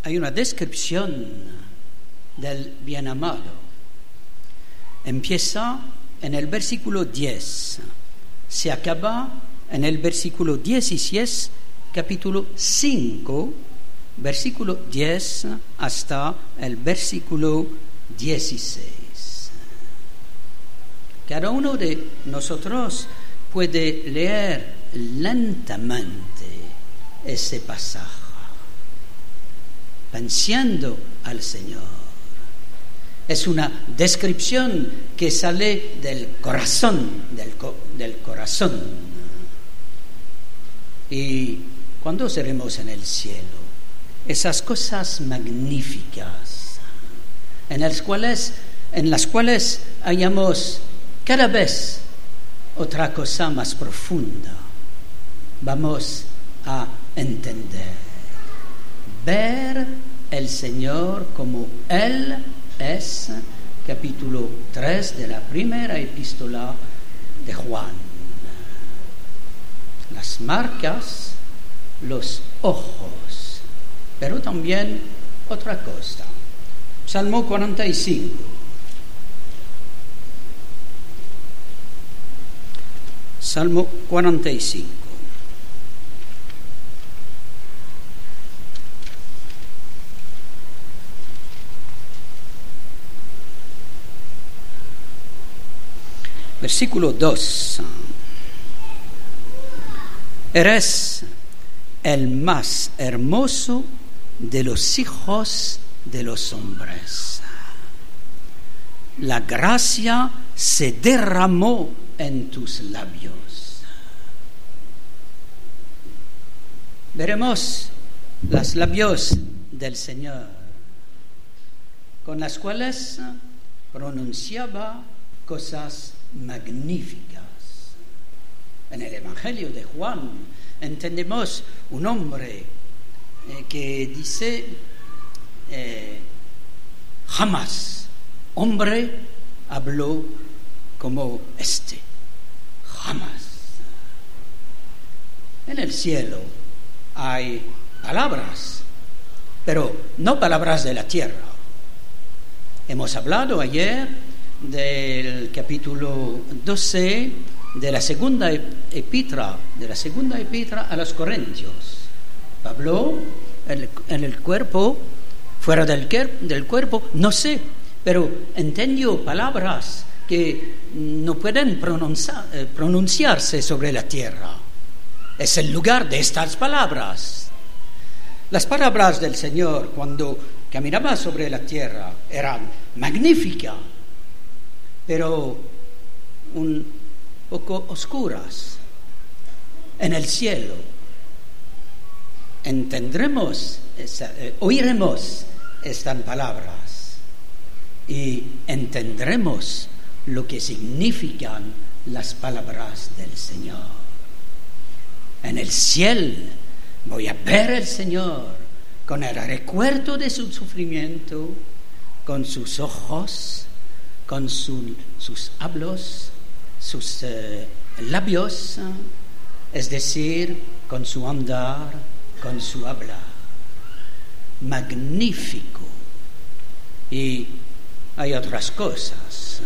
hay una descripción del bien-amado. Empieza en el versículo 10, se acaba en el versículo 16, capítulo 5, versículo 10 hasta el versículo 16. Cada uno de nosotros puede leer lentamente ese pasaje, pensando al Señor. Es una descripción que sale del corazón, del corazón. Y cuando seremos en el cielo, esas cosas magníficas, en las cuales hallamos cada vez otra cosa más profunda, vamos a entender, ver el Señor como Él es, capítulo 3 de la primera epístola de Juan. Las marcas, los ojos, pero también otra cosa. Salmo 45. Salmo 45. Versículo 2. Eres el más hermoso de los hijos de los hombres. La gracia se derramó en tus labios. Veremos los labios del Señor, con las cuales pronunciaba cosas magníficas. En el Evangelio de Juan entendemos un hombre que dice jamás hombre habló como este, jamás. En el cielo hay palabras, pero no palabras de la tierra. Hemos hablado ayer del capítulo 12 de la segunda epístola a los Corintios. Pablo, en el cuerpo, fuera del cuerpo, no sé, pero entendió palabras que no pueden pronunciarse sobre la tierra. Es el lugar de estas palabras. Las palabras del Señor cuando caminaba sobre la tierra eran magníficas, pero un poco oscuras. En el cielo oiremos estas palabras y entenderemos lo que significan las palabras del Señor. En el cielo voy a ver al Señor con el recuerdo de su sufrimiento, con sus ojos, con sus labios, es decir, con su andar, con su hablar. Magnífico. Y hay otras cosas.